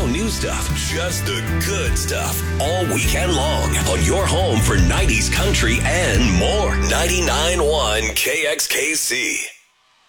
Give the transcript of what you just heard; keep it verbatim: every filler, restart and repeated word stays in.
No new stuff, just the good stuff. All weekend long on your home for nineties country and more. ninety-nine point one K X K C.